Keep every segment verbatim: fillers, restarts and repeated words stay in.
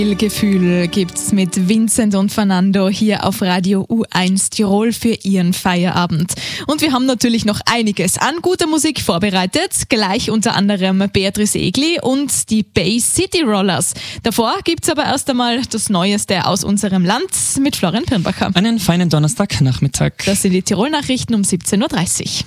Viel Gefühl gibt's mit Vincent und Fernando hier auf Radio U eins Tirol für Ihren Feierabend. Und wir haben natürlich noch einiges an guter Musik vorbereitet. Gleich unter anderem Beatrice Egli und die Bay City Rollers. Davor gibt's aber erst einmal das Neueste aus unserem Land mit Florian Pirnbacher. Einen feinen Donnerstagnachmittag. Das sind die Tirol-Nachrichten um siebzehn Uhr dreißig.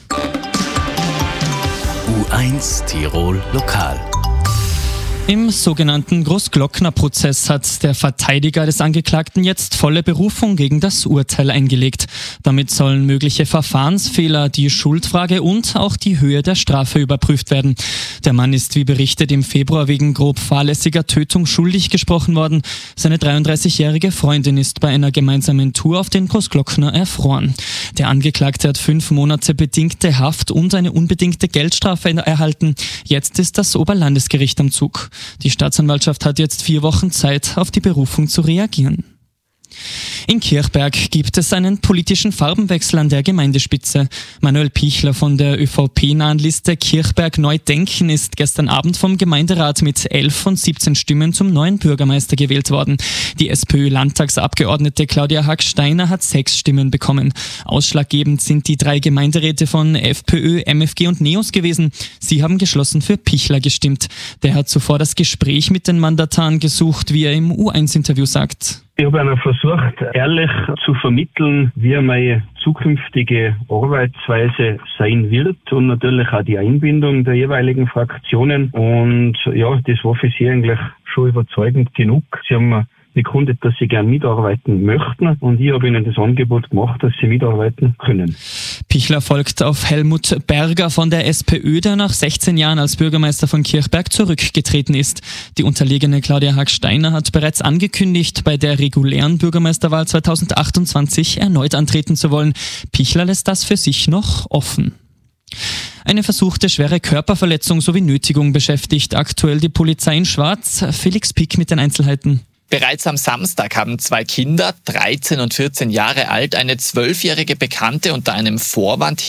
U eins Tirol Lokal. Im sogenannten Großglockner-Prozess hat der Verteidiger des Angeklagten jetzt volle Berufung gegen das Urteil eingelegt. Damit sollen mögliche Verfahrensfehler, die Schuldfrage und auch die Höhe der Strafe überprüft werden. Der Mann ist wie berichtet im Februar wegen grob fahrlässiger Tötung schuldig gesprochen worden. Seine dreiunddreißigjährige Freundin ist bei einer gemeinsamen Tour auf den Großglockner erfroren. Der Angeklagte hat fünf Monate bedingte Haft und eine unbedingte Geldstrafe erhalten. Jetzt ist das Oberlandesgericht am Zug. Die Staatsanwaltschaft hat jetzt vier Wochen Zeit, auf die Berufung zu reagieren. In Kirchberg gibt es einen politischen Farbenwechsel an der Gemeindespitze. Manuel Pichler von der ÖVP-nahen Liste Kirchberg Neu Denken ist gestern Abend vom Gemeinderat mit elf von siebzehn Stimmen zum neuen Bürgermeister gewählt worden. Die SPÖ-Landtagsabgeordnete Claudia Hack-Steiner hat sechs Stimmen bekommen. Ausschlaggebend sind die drei Gemeinderäte von FPÖ, M F G und NEOS gewesen. Sie haben geschlossen für Pichler gestimmt. Der hat zuvor das Gespräch mit den Mandataren gesucht, wie er im U eins Interview sagt. Ich habe ihnen versucht, ehrlich zu vermitteln, wie meine zukünftige Arbeitsweise sein wird und natürlich auch die Einbindung der jeweiligen Fraktionen. Und ja, das war für sie eigentlich schon überzeugend genug. Sie haben bekundet, dass sie gern mitarbeiten möchten und ich habe ihnen das Angebot gemacht, dass sie mitarbeiten können. Pichler folgt auf Helmut Berger von der SPÖ, der nach sechzehn Jahren als Bürgermeister von Kirchberg zurückgetreten ist. Die unterlegene Claudia Hack-Steiner hat bereits angekündigt, bei der regulären Bürgermeisterwahl zweitausendachtundzwanzig erneut antreten zu wollen. Pichler lässt das für sich noch offen. Eine versuchte schwere Körperverletzung sowie Nötigung beschäftigt aktuell die Polizei in Schwarz. Felix Pick mit den Einzelheiten. Bereits am Samstag haben zwei Kinder, dreizehn und vierzehn Jahre alt, eine zwölfjährige Bekannte unter einem Vorwand